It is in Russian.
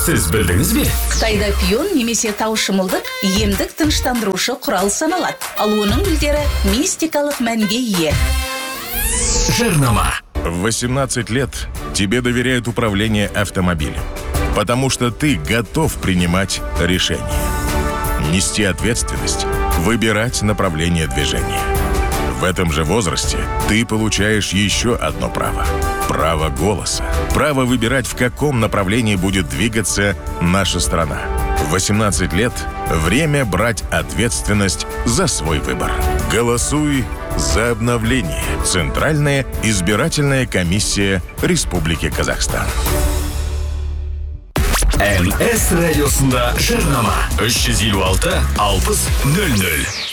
Сіз білдіңіз бе? Қытайда пион немесе таушымылдық емдік тыныштандырушы құрал саналады. Ал оның гүлдері мистикалық мәнге ие. Жарнама. В 18 лет тебе доверяют управление автомобилем, потому что ты готов принимать решения, нести ответственность, выбирать направление движения. В этом же возрасте ты получаешь еще одно право. Право голоса. Право выбирать, в каком направлении будет двигаться наша страна. В 18 лет время брать ответственность за свой выбор. Голосуй за обновление. Центральная избирательная комиссия Республики Казахстан. НС радиосында жарнама 356 60 00.